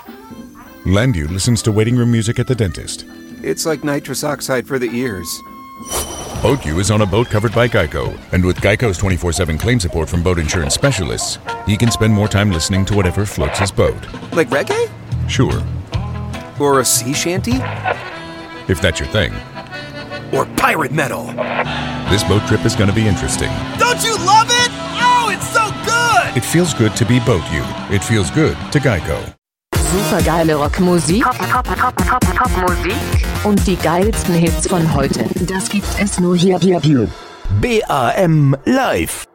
Landu listens to waiting room music at the dentist. It's like nitrous oxide for the ears. BoatU is on a boat covered by Geico, and with Geico's 24/7 claim support from boat insurance specialists, he can spend more time listening to whatever floats his boat. Like reggae? Sure, Or a sea shanty? if that's your thing. Or pirate metal? This boat trip is going to be interesting. Don't you love it? Oh, it's so good! It feels good to be BoatU. It feels good to Geico. Supergeile Rockmusik und die geilsten Hits von heute. Das gibt es nur hier. BAM Live.